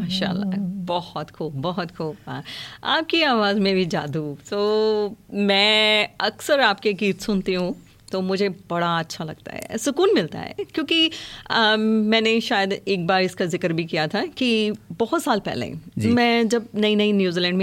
माशाल्लाह, बहुत खूब, बहुत खूब। आपकी आवाज़ में भी जादू। तो मैं अक्सर आपके गीत सुनती हूँ तो मुझे बड़ा अच्छा लगता है, सुकून मिलता है, क्योंकि मैंने शायद एक बार इसका जिक्र भी किया था कि बहुत साल पहले मैं जब नई न्यूजीलैंड में